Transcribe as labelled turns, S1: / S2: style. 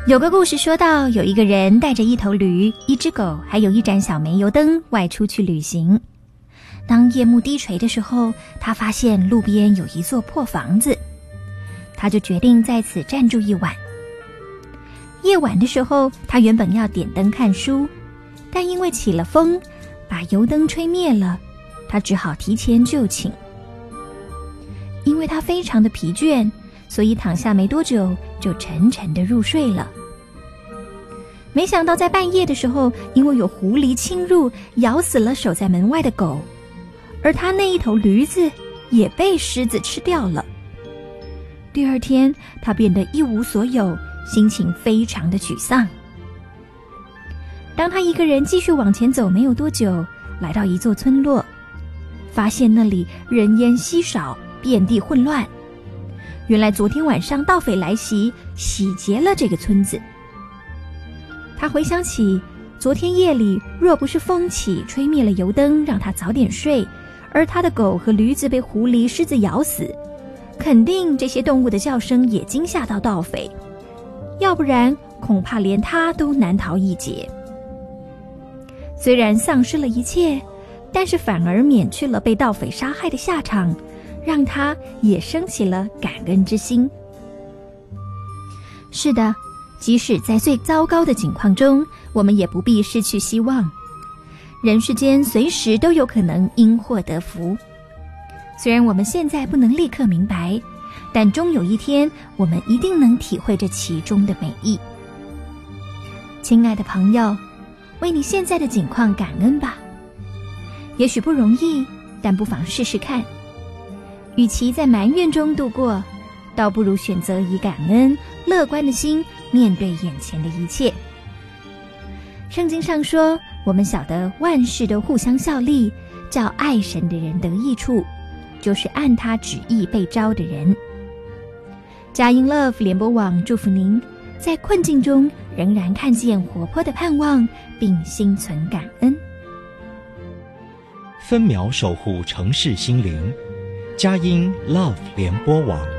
S1: 有个故事说到，有一个人带着一头驴、一只狗，还有一盏小煤油灯外出去旅行。当夜幕低垂的时候，他发现路边有一座破房子，他就决定在此暂住一晚。夜晚的时候，他原本要点灯看书，但因为起了风，把油灯吹灭了，他只好提前就寝。因为他非常的疲倦，所以躺下没多久就沉沉地入睡了。没想到在半夜的时候，因为有狐狸侵入，咬死了守在门外的狗，而他那一头驴子也被狮子吃掉了。第二天，他变得一无所有，心情非常的沮丧。当他一个人继续往前走没有多久，来到一座村落，发现那里人烟稀少，遍地混乱。原来昨天晚上盗匪来袭，洗劫了这个村子。他回想起昨天夜里，若不是风起吹灭了油灯，让他早点睡，而他的狗和驴子被狐狸、狮子咬死，肯定这些动物的叫声也惊吓到盗匪，要不然恐怕连他都难逃一劫。虽然丧失了一切，但是反而免去了被盗匪杀害的下场，让他也升起了感恩之心。是的，即使在最糟糕的境况中，我们也不必失去希望。人世间随时都有可能因祸得福。虽然我们现在不能立刻明白，但终有一天，我们一定能体会这其中的美意。亲爱的朋友，为你现在的境况感恩吧。也许不容易，但不妨试试看。与其在埋怨中度过，倒不如选择以感恩、乐观的心面对眼前的一切。圣经上说，我们晓得万事都互相效力，叫爱神的人得益处，就是按他旨意被召的人。佳音 Love 联播网祝福您，在困境中仍然看见活泼的盼望，并心存感恩。
S2: 分秒守护城市心灵，佳音 Love 联播网。